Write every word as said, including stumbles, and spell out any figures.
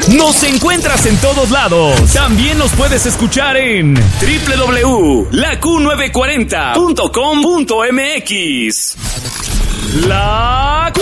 Nos encuentras en todos lados. También nos puedes escuchar en doble u doble u doble u punto la Q novecientos cuarenta punto com punto m x. La